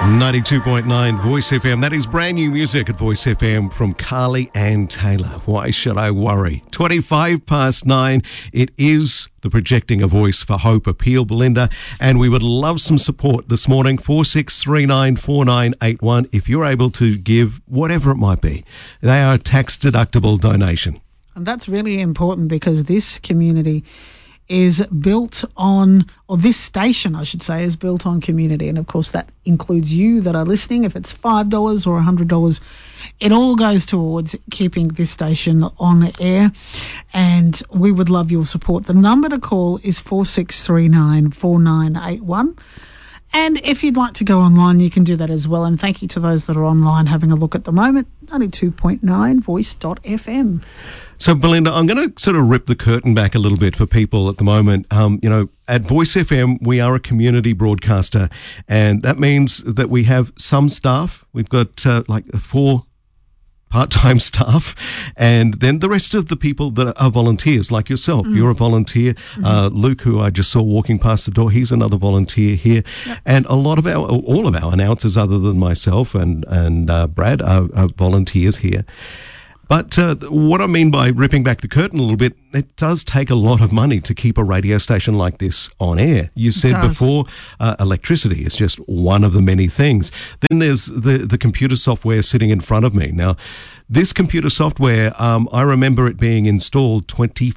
92.9 Voice FM. That is brand new music at Voice FM from Carly Ann Taylor. Why should I worry? 9:25. It is the Projecting a Voice for Hope appeal, Belinda, and we would love some support this morning. 46394981. If you're able to give whatever it might be, they are a tax-deductible donation. And that's really important because this community is built on, or this station, I should say, is built on community. And, of course, that includes you that are listening. If it's $5 or $100, it all goes towards keeping this station on air. And we would love your support. The number to call is 46394981. And if you'd like to go online, you can do that as well. And thank you to those that are online having a look at the moment. 92.9 voice.fm. So, Belinda, I'm going to sort of rip the curtain back a little bit for people at the moment. At Voice FM, we are a community broadcaster, and that means that we have some staff. We've got 4 part-time staff, and then the rest of the people that are volunteers, like yourself. You're a volunteer. Luke, who I just saw walking past the door, he's another volunteer here. Yep. And all of our announcers, other than myself and Brad, are volunteers here. But what I mean by ripping back the curtain a little bit, it does take a lot of money to keep a radio station like this on air. You said before, electricity is just one of the many things. Then there's the computer software sitting in front of me. Now, this computer software, I remember it being installed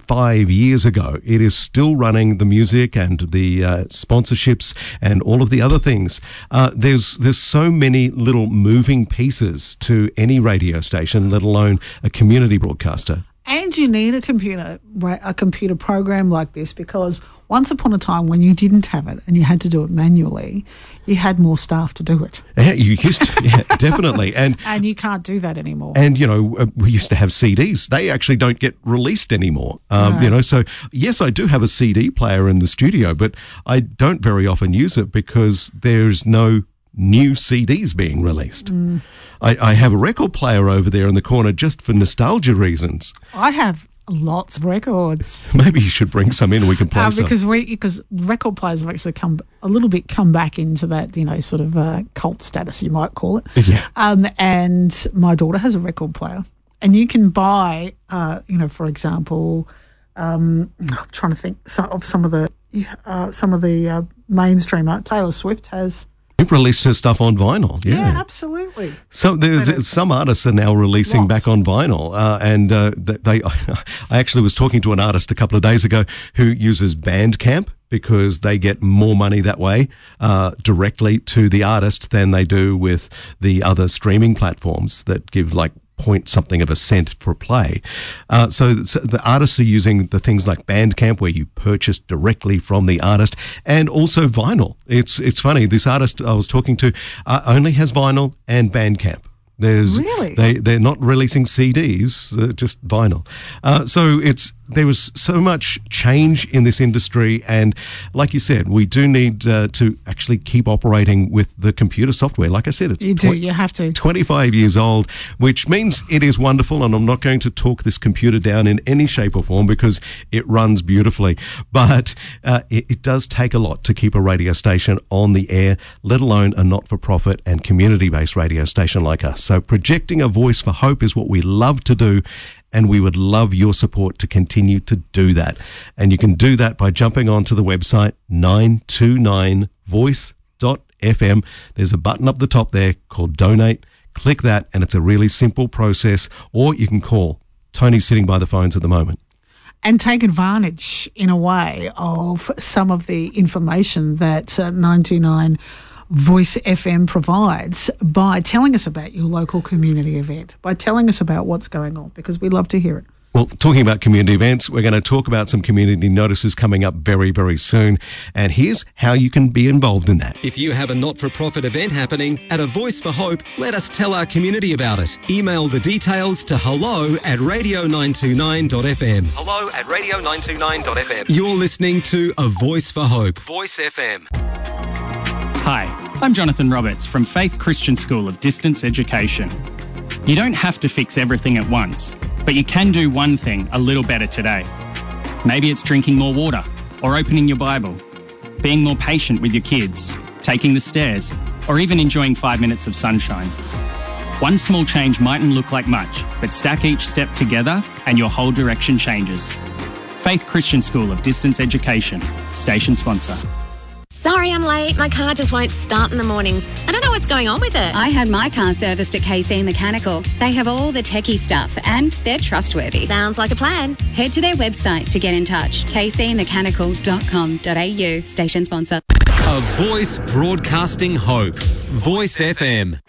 25 years ago. It is still running the music and the sponsorships and all of the other things. There's so many little moving pieces to any radio station, let alone a community broadcaster. And you need a computer program like this because once upon a time when you didn't have it and you had to do it manually, you had more staff to do it. Yeah, you used to, yeah, definitely. And you can't do that anymore. And, we used to have CDs. They actually don't get released anymore. No. So, yes, I do have a CD player in the studio, but I don't very often use it because there's no new CDs being released. I have a record player over there in the corner just for nostalgia reasons. I have lots of records. Maybe you should bring some in and we can play some. Because record players have actually come back into that, sort of cult status, you might call it. Yeah. And my daughter has a record player. And you can buy, for example, I'm trying to think of some of the mainstream art. Taylor Swift has. You've released her stuff on vinyl. Yeah, absolutely. So there's some artists are now releasing back on vinyl, and I actually was talking to an artist a couple of days ago who uses Bandcamp because they get more money that way directly to the artist than they do with the other streaming platforms that give point something of a cent for play. So the artists are using the things like Bandcamp where you purchase directly from the artist, and also vinyl. It's funny, this artist I was talking to only has vinyl and Bandcamp. Really? They're not releasing CDs, just vinyl. So there was so much change in this industry, and like you said, we do need to actually keep operating with the computer software. Like I said, you have to. 25 years old, which means it is wonderful, and I'm not going to talk this computer down in any shape or form because it runs beautifully. But it does take a lot to keep a radio station on the air, let alone a not-for-profit and community-based radio station like us. So projecting a voice for hope is what we love to do, and we would love your support to continue to do that. And you can do that by jumping onto the website 929voice.fm. There's a button up the top there called Donate. Click that, and it's a really simple process. Or you can call. Tony's sitting by the phones at the moment. And take advantage, in a way, of some of the information that 929 Voice FM provides by telling us about your local community event, by telling us about what's going on, because we love to hear it. Well, talking about community events, we're going to talk about some community notices coming up very, very soon. And here's how you can be involved in that. If you have a not-for-profit event happening at A Voice for Hope, let us tell our community about it. Email the details to hello@radio929.fm. hello@radio929.fm. You're listening to A Voice for Hope. Voice FM. Hi, I'm Jonathan Roberts from Faith Christian School of Distance Education. You don't have to fix everything at once, but you can do one thing a little better today. Maybe it's drinking more water or opening your Bible, being more patient with your kids, taking the stairs, or even enjoying 5 minutes of sunshine. One small change mightn't look like much, but stack each step together and your whole direction changes. Faith Christian School of Distance Education, station sponsor. Sorry I'm late. My car just won't start in the mornings. I don't know what's going on with it. I had my car serviced at KC Mechanical. They have all the techie stuff and they're trustworthy. Sounds like a plan. Head to their website to get in touch. kcmechanical.com.au, station sponsor. A voice broadcasting hope. Voice FM.